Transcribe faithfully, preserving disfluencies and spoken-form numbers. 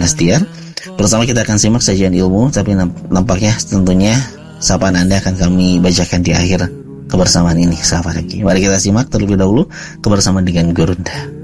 Astiar. Bersama kita akan simak sajian ilmu, tapi nampaknya tentunya sapaan Anda akan kami bacakan di akhir kebersamaan ini, sahabat lagi. Mari kita simak terlebih dahulu kebersamaan dengan Gurunda.